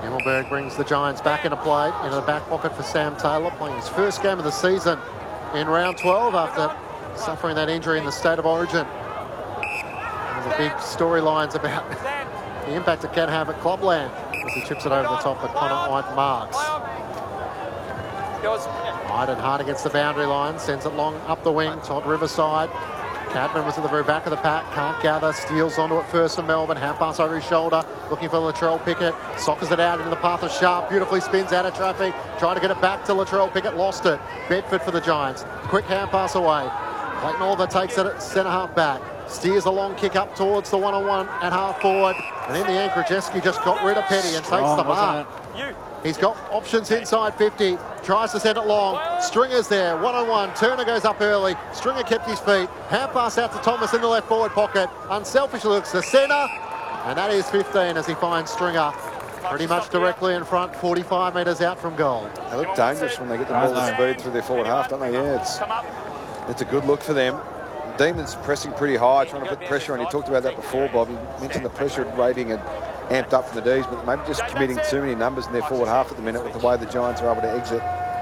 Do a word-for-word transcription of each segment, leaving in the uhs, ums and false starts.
Himmelberg brings the Giants back into play, into the back pocket for Sam Taylor, playing his first game of the season in round twelve after suffering that injury in the State of Origin. One of the big storylines about the impact it can have at Clubland as he chips it over the top, but Connor White marks. Iden hard against the boundary line, sends it long up the wing, Todd Riverside. Cadman was at the very back of the pack, can't gather, steals onto it first for Melbourne, hand pass over his shoulder, looking for Latrell Pickett, soccers it out into the path of Sharp, beautifully spins out of traffic, trying to get it back to Latrell Pickett, lost it. Bedford for the Giants, quick hand pass away. Clayton Oliver takes it at centre half back, steers a long kick up towards the one-on-one at half forward, and in the end, Krajewski just got rid of Petty and takes the mark. He's got options inside fifty, tries to send it long, Stringer's there, one-on-one, Turner goes up early, Stringer kept his feet, hand pass out to Thomas in the left forward pocket, unselfishly looks to centre, and that is fifteen as he finds Stringer pretty much directly in front, forty-five metres out from goal. They look dangerous when they get the ball to speed through their forward half, don't they? Yeah, it's, it's a good look for them. Demons pressing pretty high, trying to put pressure on. You talked about that before, Bob. You mentioned the pressure rating had amped up from the D's, but maybe just committing too many numbers in their forward half at the minute with the way the Giants are able to exit.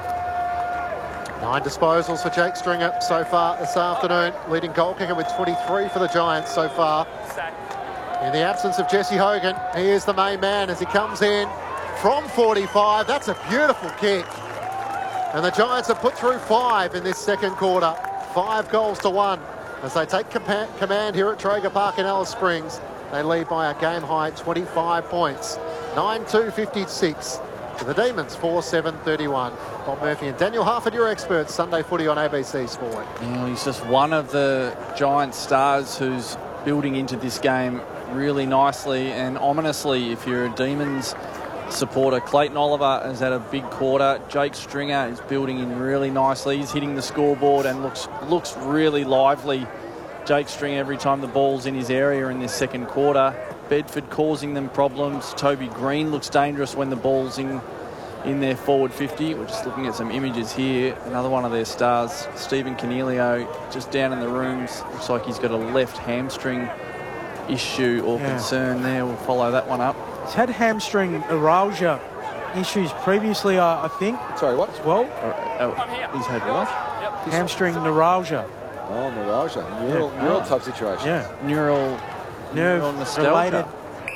Nine disposals for Jake Stringer so far this afternoon, leading goal kicker with twenty-three for the Giants so far. In the absence of Jesse Hogan, he is the main man as he comes in from forty-five. That's a beautiful kick. And the Giants have put through five in this second quarter. Five goals to one as they take command here at Traeger Park in Alice Springs. They lead by a game-high twenty-five points. nine two fifty-six to the Demons, four seven thirty-one. Bob Murphy and Daniel Harford, your experts. Sunday footy on A B C Sport. Yeah, he's just one of the Giant stars who's building into this game really nicely and ominously. If you're a Demons supporter, Clayton Oliver has had a big quarter. Jake Stringer is building in really nicely. He's hitting the scoreboard and looks looks really lively. Jake Stringer every time the ball's in his area in this second quarter. Bedford causing them problems. Toby Green looks dangerous when the ball's in in their forward fifty. We're just looking at some images here. Another one of their stars, Stephen Cornelio, just down in the rooms. Looks like he's got a left hamstring issue or yeah. concern there. We'll follow that one up. He's had hamstring neuralgia issues previously, uh, I think. Sorry, what? As well. Oh, oh, he's had what? Hamstring neuralgia. Oh, neuralgia. Neural, yeah. neural type situation. Yeah. Neural, nerve-related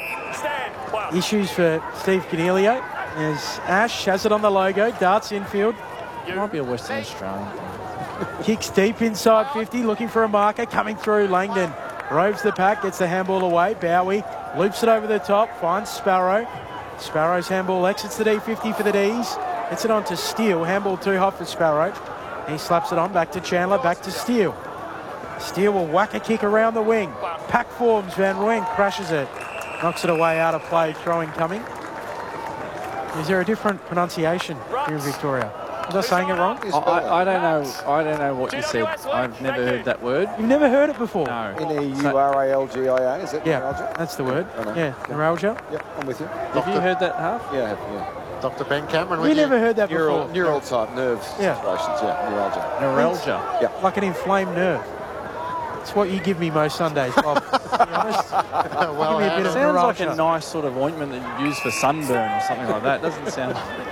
issues for Steve Cornelio. As Ash has it on the logo, darts infield. It might be a Western Australian thing. Kicks deep inside fifty, looking for a marker. Coming through, Langdon roves the pack, gets the handball away. Bowie loops it over the top, finds Sparrow. Sparrow's handball exits the D fifty for the D's. Gets it on to Steele. Handball too hot for Sparrow. He slaps it on, back to Chandler, back to Steele. Steele will whack a kick around the wing. Pack forms, Van Rooyen crashes it. Knocks it away out of play, throwing coming. Is there a different pronunciation here in Victoria? Was I saying it wrong? I, I, I don't know. I don't know what you said. I've never heard that word. You've never heard it before? No. N E U R A L G I A, is it? Yeah, neuralgia? that's the word. Oh, no. Yeah, neuralgia. Yep, I'm with you. Have Doctor you heard that, Half? Yeah, I have, yeah. Doctor Ben Cameron with We you. never heard that Neural, before. neural type nerve Yeah. situations, yeah, neuralgia. Neuralgia. Yeah. Like an inflamed nerve. It's what you give me most Sundays, Bob. To be honest. Well, Give me a bit It of sounds like neuralgia. a nice sort of ointment that you use for sunburn or something like that. Doesn't sound...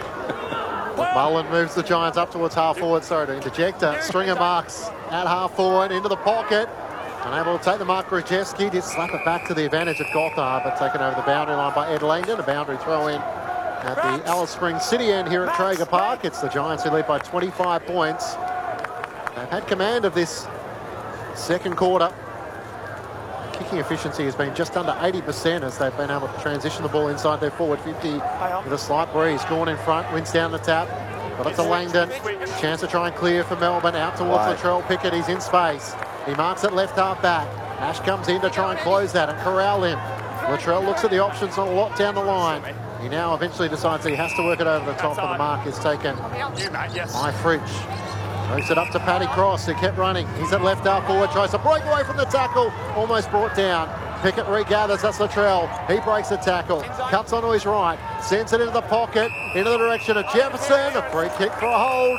Mullen moves the Giants up towards half forward, sorry to interject. Uh, Stringer marks at half forward, into the pocket. Unable to take the mark, Krajewski did slap it back to the advantage of Gothard, but taken over the boundary line by Ed Langdon. A boundary throw in at the Alice Springs City end here at Traeger Park. It's the Giants who lead by twenty-five points. They've had command of this second quarter. Kicking efficiency has been just under eighty percent as they've been able to transition the ball inside their forward fifty with a slight breeze. Gorn in front, wins down the tap. Got it to Langdon. Chance to try and clear for Melbourne. Out towards Right. Latrell Pickett. He's in space. He marks it left half back. Ash comes in to try and close that and corral him. Latrell looks at the options, not a lot down the line. He now eventually decides that he has to work it over the top, and the mark is taken by Fridge. Moves it up to Paddy Cross, who kept running. He's at left half forward, tries to break away from the tackle. Almost brought down. Pickett regathers, that's Latrell. He breaks the tackle, cuts onto his right, sends it into the pocket, into the direction of Jefferson. A free kick for a hold.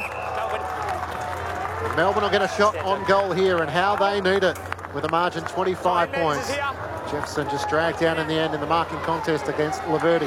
Melbourne will get a shot on goal here, and how they need it, with a margin twenty-five points. Jefferson just dragged down in the end in the marking contest against Laverty.